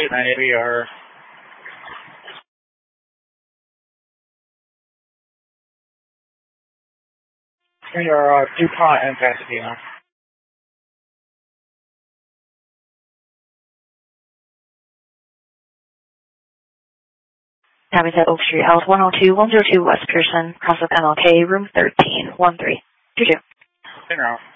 898, we are DuPont and Pasadena. Habitat Oak Street House 102 West Pearson, cross of MLK, room 13, 1322. Hang on.